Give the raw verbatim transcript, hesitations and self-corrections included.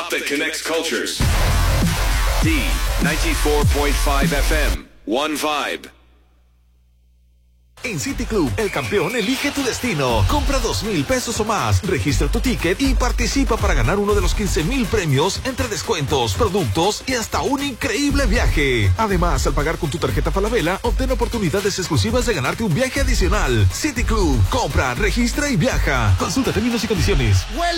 Hip-hop that connects cultures. D ninety-four point five F M. One Vibe. En City Club, el campeón elige tu destino. Compra dos mil pesos o más, registra tu ticket y participa para ganar uno de los quince mil premios entre descuentos, productos y hasta un increíble viaje. Además, al pagar con tu tarjeta Falabella, obtén oportunidades exclusivas de ganarte un viaje adicional. City Club, compra, registra y viaja. Consulta términos y condiciones.